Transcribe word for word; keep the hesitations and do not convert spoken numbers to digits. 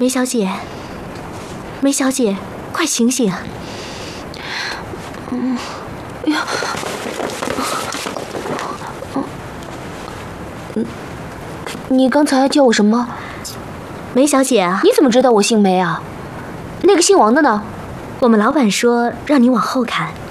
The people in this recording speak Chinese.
梅小姐，梅小姐，快醒醒！ 嗯，哎呀，嗯，你刚才叫我什么？ 梅小姐啊！ 你怎么知道我姓梅啊？那个姓王的呢？ 我们老板说让你往后看。